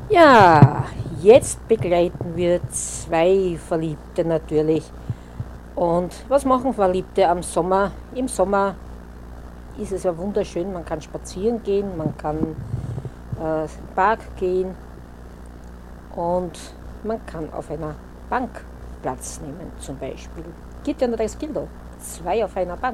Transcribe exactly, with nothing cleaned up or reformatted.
Ja, jetzt begleiten wir zwei Verliebte natürlich. Und was machen Verliebte am Sommer? Im Sommer ist es ja wunderschön, man kann spazieren gehen, man kann äh, im Park gehen und man kann auf einer Bank Platz nehmen zum Beispiel. Geht ja nur das Kilo. Zwei auf einer Bank.